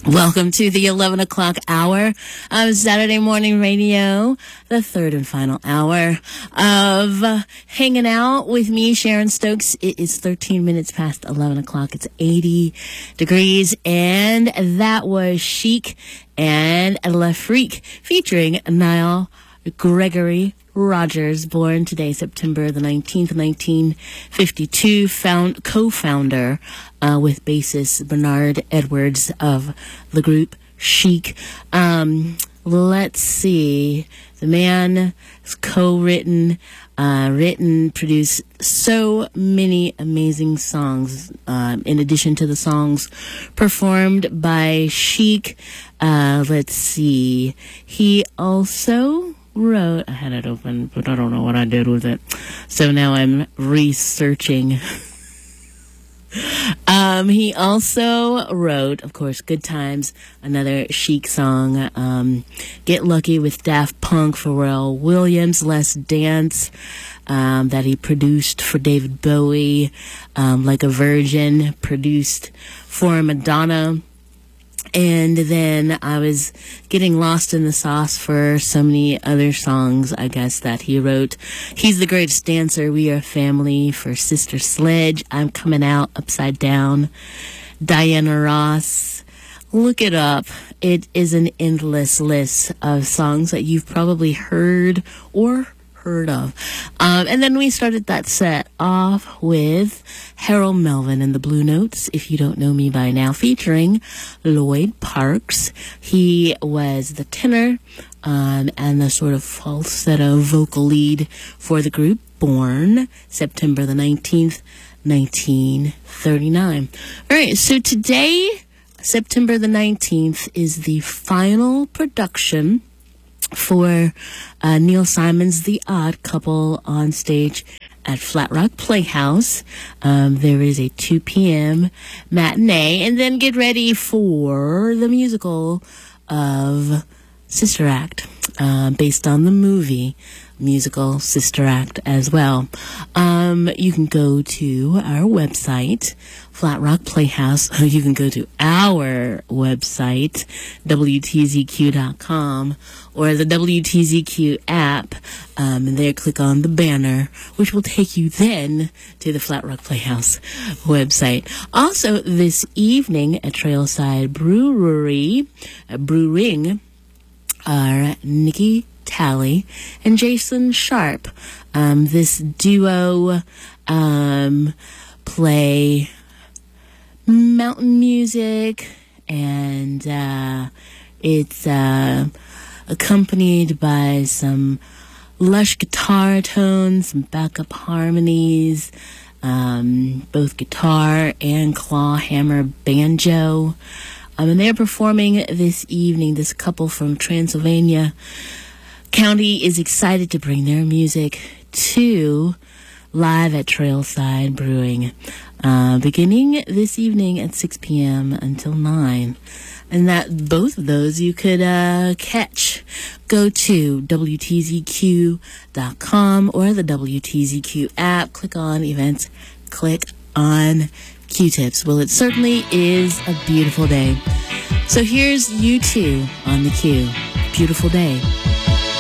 Welcome to the 11 o'clock hour of Saturday Morning Radio, the third and final hour of hanging out with me, Sharon Stokes. It is 13 minutes past 11 o'clock. It's 80 degrees, and that was Chic and La Freak featuring Nile Gregory Rogers, born today, September the 19th, 1952, co-founder with bassist Bernard Edwards of the group Chic. Let's see. The man has co-written, produced so many amazing songs, in addition to the songs performed by Chic. Let's see. He also wrote, I had it open, but I don't know what I did with it. So now I'm researching. He also wrote, of course, Good Times, another Chic song, Get Lucky with Daft Punk, Pharrell Williams, Let's Dance, that he produced for David Bowie, Like a Virgin, produced for Madonna. And then I was getting lost in the sauce for so many other songs, I guess, that he wrote. He's the Greatest Dancer, We Are Family, for Sister Sledge, I'm Coming Out, Upside Down, Diana Ross. Look it up. It is an endless list of songs that you've probably heard or heard of. And then we started that set off with Harold Melvin and the Blue Notes, If You Don't Know Me By Now, featuring Lloyd Parks. He was the tenor and the sort of falsetto vocal lead for the group, born September the 19th, 1939. All right, so today, September the 19th, is the final production for Neil Simon's The Odd Couple on stage at Flat Rock Playhouse. There is a 2 p.m. matinee, and then get ready for the musical of Sister Act, based on the movie musical Sister Act as well. You can go to our website, Flat Rock Playhouse. You can go to our website, WTZQ.com, or the WTZQ app, and there click on the banner, which will take you then to the Flat Rock Playhouse website. Also, this evening at Trailside Brewing, are Nikki Talley and Jason Sharp. This duo play mountain music, and it's accompanied by some lush guitar tones, some backup harmonies, both guitar and claw hammer banjo. And they're performing this evening. This couple from Transylvania County is excited to bring their music to live at Trailside Brewing, beginning this evening at 6 p.m. until 9. And that both of those you could catch. Go to WTZQ.com or the WTZQ app. Click on events. Click on Q-tips. Well, it certainly is a beautiful day. So here's U2 on the Q. Beautiful day.